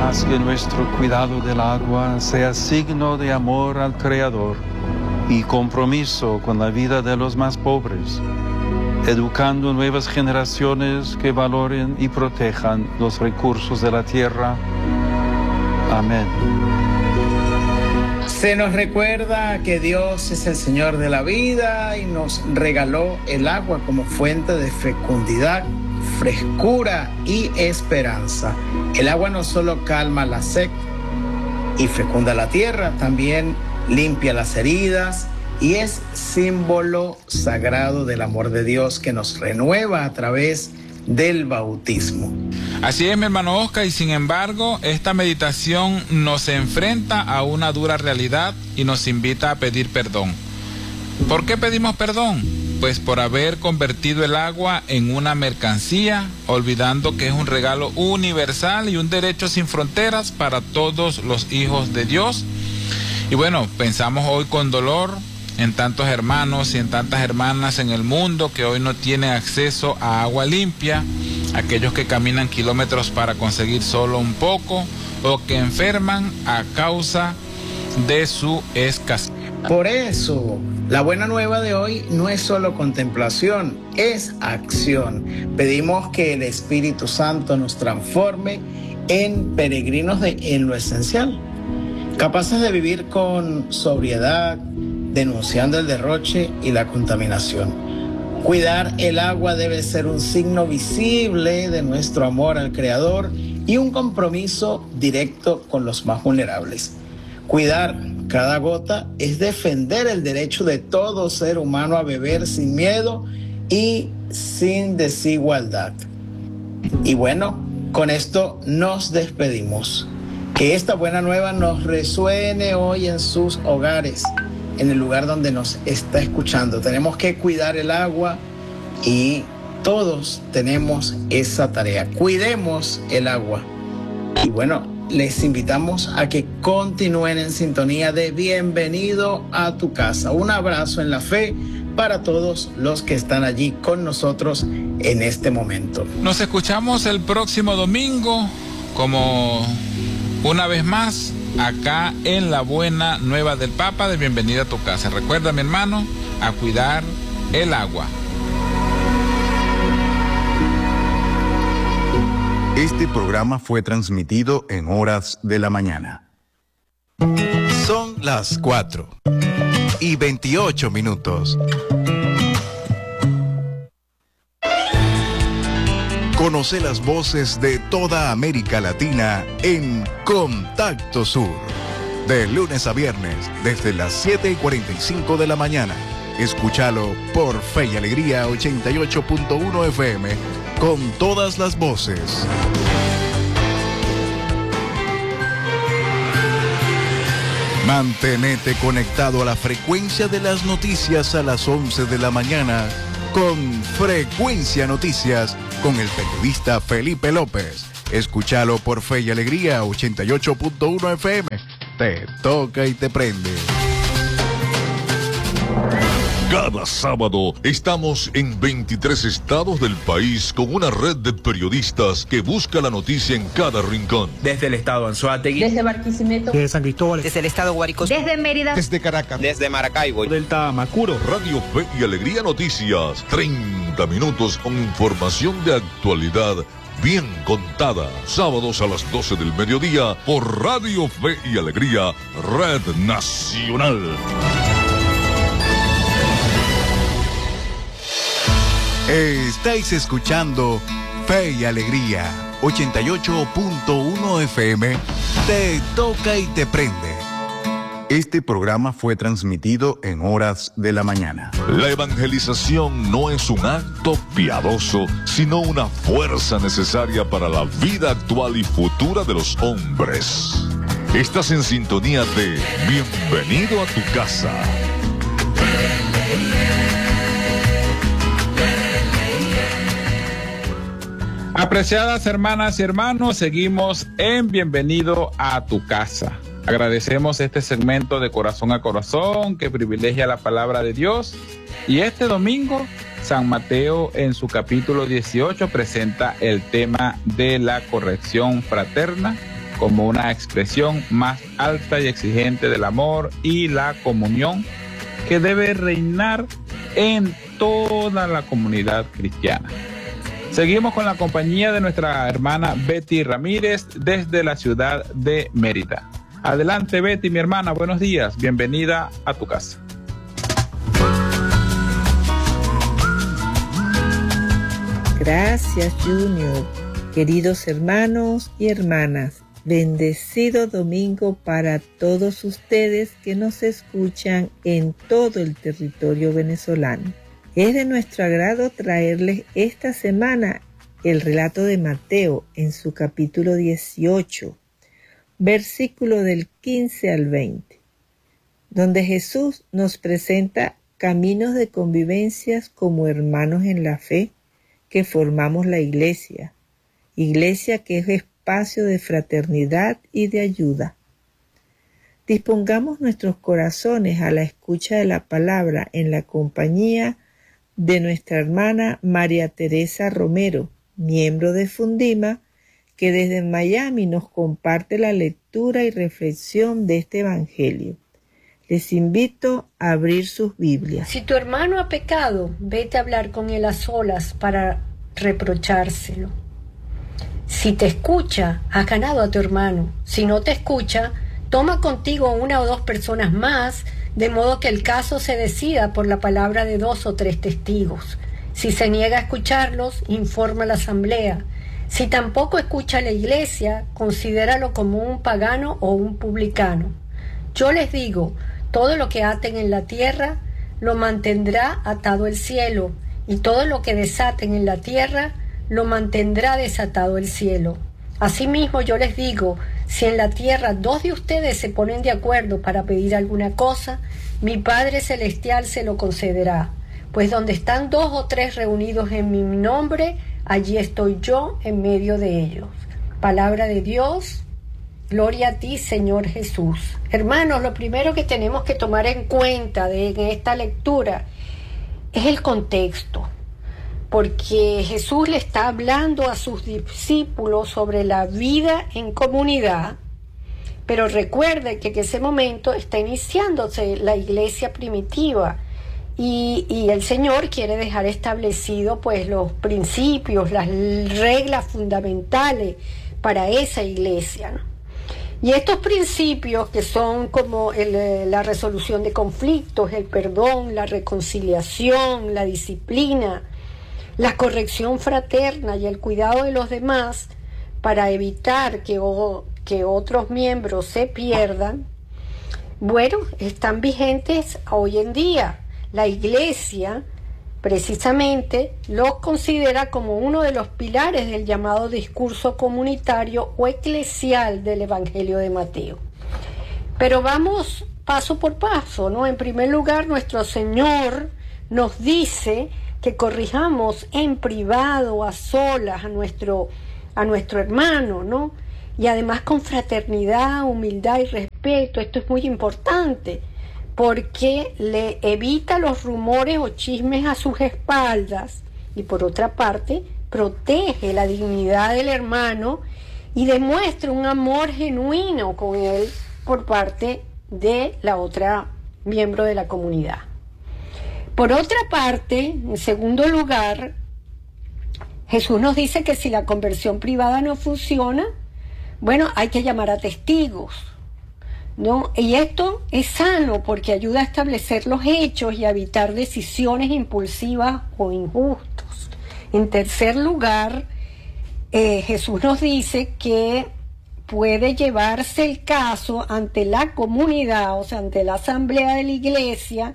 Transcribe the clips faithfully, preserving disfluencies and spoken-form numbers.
Haz que nuestro cuidado del agua sea signo de amor al Creador y compromiso con la vida de los más pobres, educando nuevas generaciones que valoren y protejan los recursos de la tierra. Amén. Se nos recuerda que Dios es el Señor de la vida y nos regaló el agua como fuente de fecundidad, frescura y esperanza. El agua no solo calma la sed y fecunda la tierra, también limpia las heridas y es símbolo sagrado del amor de Dios que nos renueva a través del bautismo. Así es, mi hermano Oscar, y sin embargo, esta meditación nos enfrenta a una dura realidad y nos invita a pedir perdón. ¿Por qué pedimos perdón? Pues por haber convertido el agua en una mercancía, olvidando que es un regalo universal y un derecho sin fronteras para todos los hijos de Dios. Y bueno, pensamos hoy con dolor en tantos hermanos y en tantas hermanas en el mundo que hoy no tienen acceso a agua limpia, aquellos que caminan kilómetros para conseguir solo un poco o que enferman a causa de su escasez. Por eso, la buena nueva de hoy no es solo contemplación, es acción. Pedimos que el Espíritu Santo nos transforme en peregrinos de, en lo esencial, capaces de vivir con sobriedad, denunciando el derroche y la contaminación. Cuidar el agua debe ser un signo visible de nuestro amor al Creador y un compromiso directo con los más vulnerables. Cuidar cada gota es defender el derecho de todo ser humano a beber sin miedo y sin desigualdad. Y bueno, con esto nos despedimos. Que esta buena nueva nos resuene hoy en sus hogares, en el lugar donde nos está escuchando. Tenemos que cuidar el agua y todos tenemos esa tarea. Cuidemos el agua. Y bueno, les invitamos a que continúen en sintonía de Bienvenido a tu casa. Un abrazo en la fe para todos los que están allí con nosotros en este momento. Nos escuchamos el próximo domingo, como una vez más, acá en la buena nueva del Papa de Bienvenida a tu casa. Recuerda, mi hermano, a cuidar el agua. Este programa fue transmitido en horas de la mañana. Son las cuatro y veintiocho minutos. Conoce las voces de toda América Latina en Contacto Sur. De lunes a viernes, desde las siete y cuarenta y cinco de la mañana. Escúchalo por Fe y Alegría ochenta y ocho punto uno F M, con todas las voces. Mantenete conectado a la frecuencia de las noticias a las once de la mañana con Frecuencia Noticias con el periodista Felipe López. Escúchalo por Fe y Alegría ochenta y ocho punto uno F M. Te toca y te prende. Cada sábado estamos en veintitrés estados del país con una red de periodistas que busca la noticia en cada rincón. Desde el estado Anzoátegui, desde Barquisimeto, desde San Cristóbal, desde el estado Guárico, desde Mérida, desde Caracas, desde Maracaibo, del Tamacuro. Radio Fe y Alegría Noticias, treinta minutos con información de actualidad bien contada. Sábados a las doce del mediodía por Radio Fe y Alegría, Red Nacional. Estáis escuchando Fe y Alegría ochenta y ocho punto uno F M. Te toca y te prende. Este programa fue transmitido en horas de la mañana. La evangelización no es un acto piadoso, sino una fuerza necesaria para la vida actual y futura de los hombres. Estás en sintonía de Bienvenido a tu casa. Apreciadas hermanas y hermanos, seguimos en Bienvenido a tu casa. Agradecemos este segmento de corazón a corazón que privilegia la palabra de Dios. Y este domingo, San Mateo en su capítulo dieciocho presenta el tema de la corrección fraterna. como una expresión más alta y exigente del amor y la comunión que debe reinar en toda la comunidad cristiana. Seguimos con la compañía de nuestra hermana Betty Ramírez desde la ciudad de Mérida. Adelante, Betty, mi hermana, buenos días, bienvenida a tu casa. Gracias, Junior. Queridos hermanos y hermanas, bendecido domingo para todos ustedes que nos escuchan en todo el territorio venezolano. Es de nuestro agrado traerles esta semana el relato de Mateo en su capítulo dieciocho, versículo del quince al veinte, donde Jesús nos presenta caminos de convivencias como hermanos en la fe que formamos la iglesia, iglesia que es espacio de fraternidad y de ayuda. Dispongamos nuestros corazones a la escucha de la palabra en la compañía de nuestra hermana María Teresa Romero, miembro de Fundima, que desde Miami nos comparte la lectura y reflexión de este evangelio. Les invito a abrir sus Biblias. Si tu hermano ha pecado, vete a hablar con él a solas para reprochárselo. Si te escucha, has ganado a tu hermano. Si no te escucha, toma contigo una o dos personas más, de modo que el caso se decida por la palabra de dos o tres testigos. Si se niega a escucharlos, informa a la asamblea. Si tampoco escucha a la iglesia, considéralo como un pagano o un publicano. Yo les digo, todo lo que aten en la tierra, lo mantendrá atado el cielo, y todo lo que desaten en la tierra, lo mantendrá desatado el cielo. Asimismo, yo les digo, si en la tierra dos de ustedes se ponen de acuerdo para pedir alguna cosa, mi Padre Celestial se lo concederá. Pues donde están dos o tres reunidos en mi nombre, allí estoy yo en medio de ellos. Palabra de Dios, gloria a ti, Señor Jesús. Hermanos, lo primero que tenemos que tomar en cuenta de en esta lectura es el contexto, porque Jesús le está hablando a sus discípulos sobre la vida en comunidad, pero recuerde que en ese momento está iniciándose la iglesia primitiva y, y el Señor quiere dejar establecido pues los principios, las reglas fundamentales para esa iglesia, ¿no? Y estos principios que son como el, la resolución de conflictos, el perdón, la reconciliación, la disciplina, la corrección fraterna y el cuidado de los demás para evitar que, o, que otros miembros se pierdan, bueno, están vigentes hoy en día. La iglesia precisamente los considera como uno de los pilares del llamado discurso comunitario o eclesial del Evangelio de Mateo. Pero vamos paso por paso, ¿no? En primer lugar, nuestro Señor nos dice que corrijamos en privado, a solas, a nuestro, a nuestro hermano, ¿no? Y además con fraternidad, humildad y respeto. Esto es muy importante, porque le evita los rumores o chismes a sus espaldas y por otra parte protege la dignidad del hermano y demuestra un amor genuino con él por parte de la otra miembro de la comunidad. Por otra parte, en segundo lugar, Jesús nos dice que si la conversión privada no funciona, bueno, hay que llamar a testigos, ¿no? Y esto es sano porque ayuda a establecer los hechos y a evitar decisiones impulsivas o injustas. En tercer lugar, eh, Jesús nos dice que puede llevarse el caso ante la comunidad, o sea, ante la asamblea de la iglesia,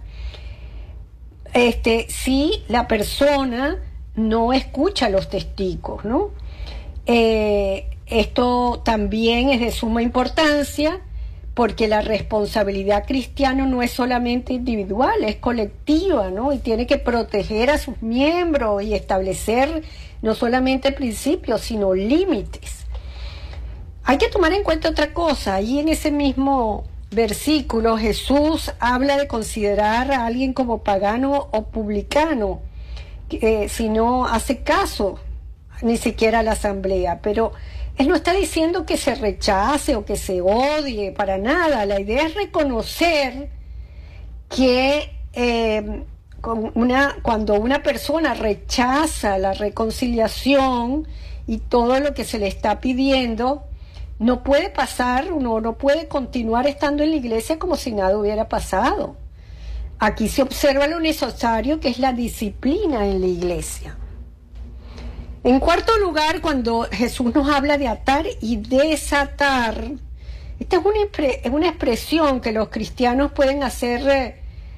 este, si la persona no escucha a los testigos, ¿no? Eh, esto también es de suma importancia, porque la responsabilidad cristiana no es solamente individual, es colectiva, ¿no? Y tiene que proteger a sus miembros y establecer no solamente principios, sino límites. Hay que tomar en cuenta otra cosa. Ahí en ese mismo versículo Jesús habla de considerar a alguien como pagano o publicano, eh, si no hace caso ni siquiera a la asamblea. Pero Él no está diciendo que se rechace o que se odie, para nada. La idea es reconocer que eh, con una, cuando una persona rechaza la reconciliación y todo lo que se le está pidiendo, no puede pasar, uno no puede continuar estando en la iglesia como si nada hubiera pasado. Aquí se observa lo necesario, que es la disciplina en la iglesia. En cuarto lugar, cuando Jesús nos habla de atar y desatar, esta es una, es una expresión que los cristianos pueden hacer eh,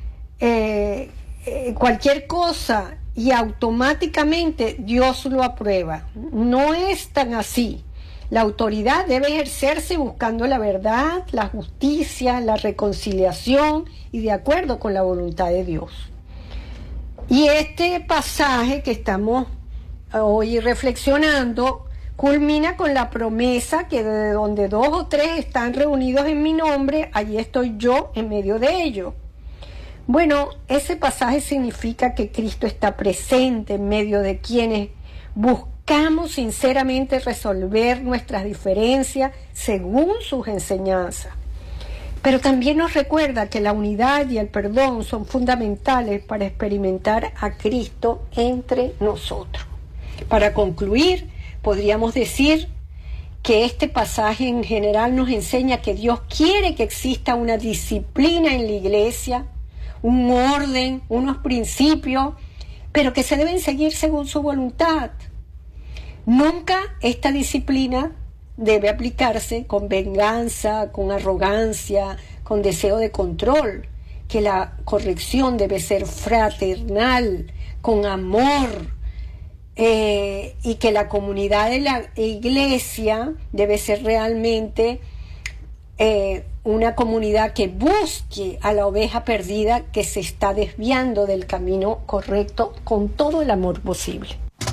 eh, cualquier cosa y automáticamente Dios lo aprueba. No es tan así. La autoridad debe ejercerse buscando la verdad, la justicia, la reconciliación y de acuerdo con la voluntad de Dios. Y este pasaje que estamos hoy reflexionando culmina con la promesa que de donde dos o tres están reunidos en mi nombre, allí estoy yo en medio de ellos. Bueno, ese pasaje significa que Cristo está presente en medio de quienes buscamos sinceramente resolver nuestras diferencias según sus enseñanzas. Pero también nos recuerda que la unidad y el perdón son fundamentales para experimentar a Cristo entre nosotros. Para concluir, podríamos decir que este pasaje en general nos enseña que Dios quiere que exista una disciplina en la iglesia, un orden, unos principios, pero que se deben seguir según su voluntad. Nunca esta disciplina debe aplicarse con venganza, con arrogancia, con deseo de control, que la corrección debe ser fraternal, con amor, eh, y que la comunidad de la iglesia debe ser realmente eh, una comunidad que busque a la oveja perdida que se está desviando del camino correcto con todo el amor posible.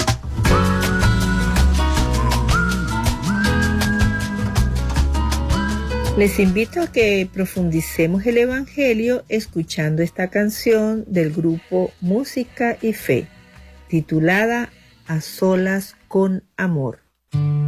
Les invito a que profundicemos el Evangelio escuchando esta canción del grupo Música y Fe, titulada A Solas con Amor.